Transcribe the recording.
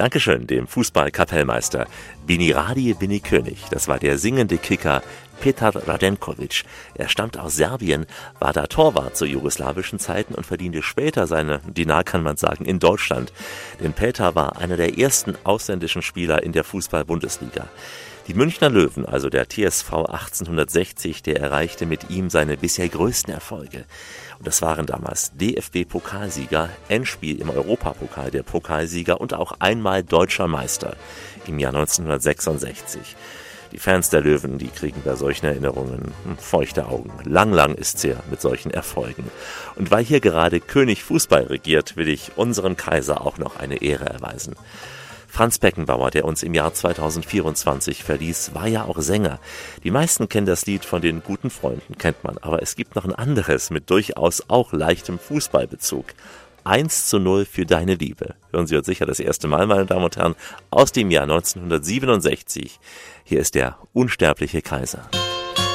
Dankeschön, dem Fußball-Kapellmeister. Bini Radi, Bini König. Das war der singende Kicker Petar Radenković. Er stammt aus Serbien, war da Torwart zu jugoslawischen Zeiten und verdiente später seine Dinar, kann man sagen, in Deutschland. Denn Petar war einer der ersten ausländischen Spieler in der Fußball-Bundesliga. Die Münchner Löwen, also der TSV 1860, der erreichte mit ihm seine bisher größten Erfolge. Und das waren damals DFB-Pokalsieger, Endspiel im Europapokal der Pokalsieger und auch einmal deutscher Meister im Jahr 1966. Die Fans der Löwen, die kriegen bei solchen Erinnerungen feuchte Augen. Lang ist's her mit solchen Erfolgen. Und weil hier gerade König Fußball regiert, will ich unserem Kaiser auch noch eine Ehre erweisen. Franz Beckenbauer, der uns im Jahr 2024 verließ, war ja auch Sänger. Die meisten kennen das Lied von den guten Freunden, kennt man. Aber es gibt noch ein anderes mit durchaus auch leichtem Fußballbezug. 1:0 für deine Liebe. Hören Sie uns sicher das erste Mal, meine Damen und Herren, aus dem Jahr 1967. Hier ist der unsterbliche Kaiser.